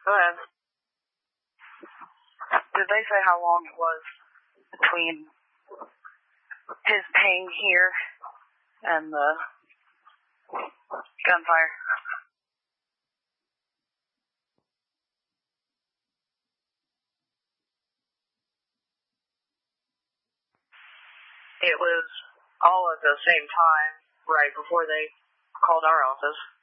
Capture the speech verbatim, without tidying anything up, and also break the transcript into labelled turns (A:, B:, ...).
A: Go ahead.
B: Did they say how long it was between his pain here and the gunfire?
A: It was all at the same time, right before they called our office.